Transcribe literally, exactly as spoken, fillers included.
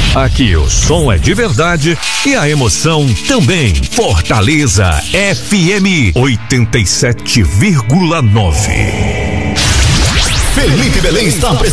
Aqui o som é de verdade e a emoção também. Fortaleza F M oitenta e sete vírgula nove. Felipe Belém está